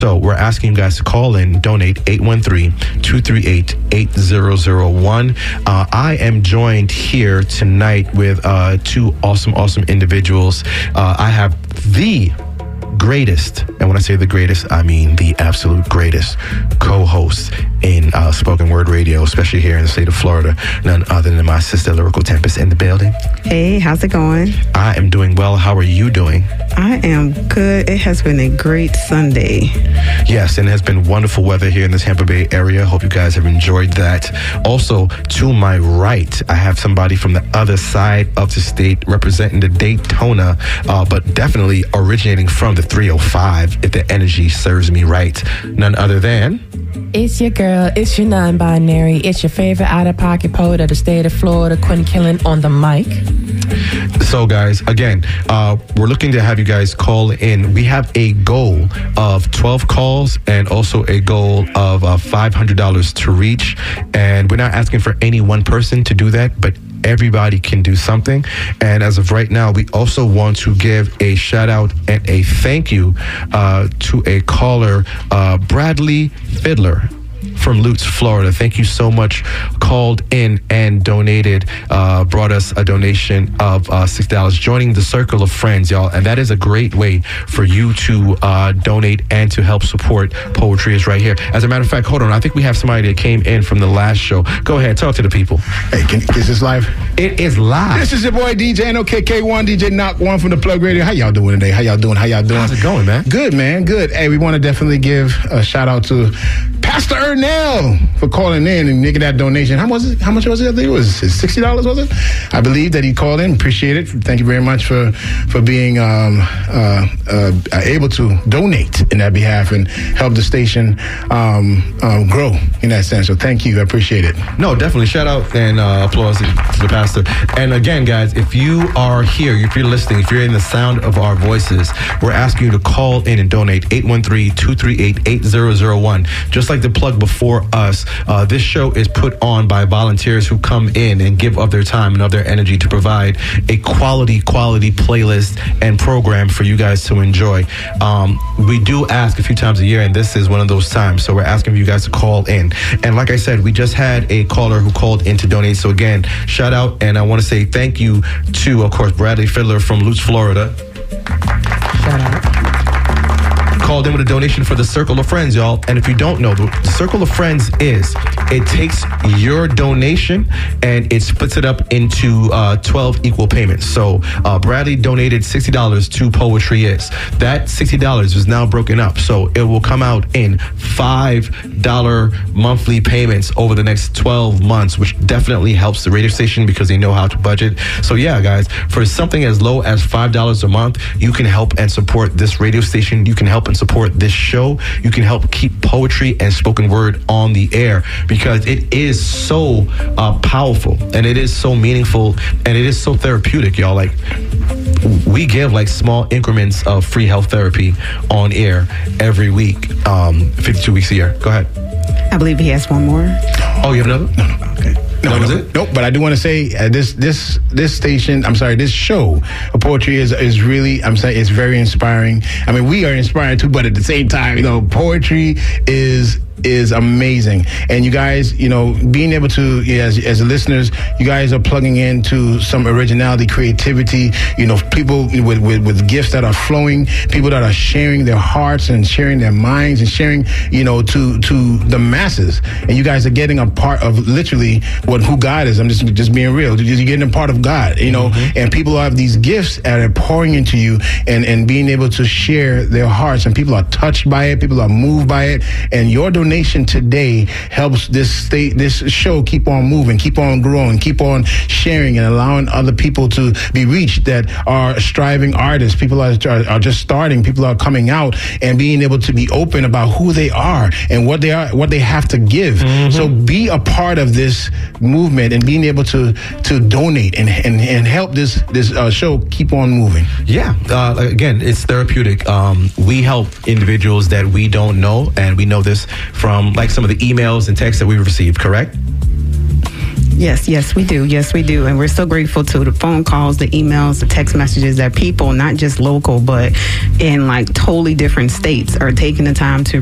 So we're asking you guys to call in, donate 813-238-8001. I am joined here tonight with two awesome individuals. I have the greatest, and when I say the greatest, I mean the absolute greatest co-host in spoken word radio, especially here in the state of Florida, none other than my sister Lyrical Tempest in the building. Hey, how's it going? I am doing well. How are you doing? I am good. It has been a great Sunday. Yes, and it has been wonderful weather here in the Tampa Bay area. Hope you guys have enjoyed that. Also, to my right, I have somebody from the other side of the state representing the Daytona, but definitely originating from the 305, if the energy serves me right. None other than... It's your girl, it's your non-binary, it's your favorite out-of-pocket poet of the state of Florida, Quinn Killen on the mic. So guys, again, we're looking to have you guys call in. We have a goal of 12 calls and also a goal of $500 to reach. And we're not asking for any one person to do that, but everybody can do something. And as of right now, we also want to give a shout out and a thank you to a caller, Bradley Fiddler from Lutz, Florida. Thank you so much. Called in and donated, brought us a donation of $6, joining the circle of friends, y'all. And that is a great way for you to donate and to help support poetry is right here. As a matter of fact, hold on. I think we have somebody that came in from the last show. Go ahead, talk to the people. Hey, is this live? It is live. This is your boy DJ NOKK1, DJ Knock One from the Plug Radio. How y'all doing today? How y'all doing? How's it going, man? Good, man. Good. Hey, we want to definitely give a shout out to Pastor Ernell for calling in and making that donation. How much was it? I think it was $60, was it? I believe that he called in. Appreciate it. Thank you very much for being able to donate in that behalf and help the station grow in that sense. So thank you. I appreciate it. No, definitely. Shout out and applause to the pastor. And again, guys, if you are here, if you're listening, if you're in the sound of our voices, we're asking you to call in and donate 813-238-8001. Just like the plug before us, this show is put on by volunteers who come in and give of their time and of their energy to provide a quality playlist and program for you guys to enjoy. We do ask a few times a year, and this is one of those times, so we're asking you guys to call in. And like I said, we just had a caller who called in to donate, so again, shout out, and I want to say thank you to, of course, Bradley Fiddler from Lutz, Florida. Shout out. Called in with a donation for the Circle of Friends, y'all. And if you don't know, the Circle of Friends it takes your donation and it splits it up into 12 equal payments. So Bradley donated $60 to Poetry Is. That $60 is now broken up. So it will come out in $5 monthly payments over the next 12 months, which definitely helps the radio station because they know how to budget. So yeah, guys, for something as low as $5 a month, you can help and support this radio station. You can help and support this show. You can help keep poetry and spoken word on the air because it is so powerful and it is so meaningful and it is so therapeutic, y'all. Like, we give like small increments of free health therapy on air every week, 52 weeks a year. Go ahead. I believe he has one more. Oh, you have another? No. Okay. No, was it? Nope. But I do want to say this station, this show of poetry is really, it's very inspiring. I mean, we are inspired too, but at the same time, poetry is amazing. And you guys, being able to, as listeners, you guys are plugging into some originality, creativity, people with gifts that are flowing, people that are sharing their hearts and sharing their minds and sharing, to the masses. And you guys are getting a part of literally who God is. I'm just being real. You're getting a part of God, Mm-hmm. and people have these gifts that are pouring into you and being able to share their hearts, and people are touched by it. People are moved by it. And your donation today helps this show keep on moving, keep on growing, keep on sharing and allowing other people to be reached that are striving artists. People are just starting. People are coming out and being able to be open about who they are and what they have to give. Mm-hmm. So be a part of this movement and being able to donate and help this show keep on moving. Yeah. Again, it's therapeutic. We help individuals that we don't know, and we know this from like some of the emails and texts that we received, correct? Yes, we do. Yes, we do. And we're so grateful to the phone calls, the emails, the text messages that people, not just local, but in like totally different states, are taking the time to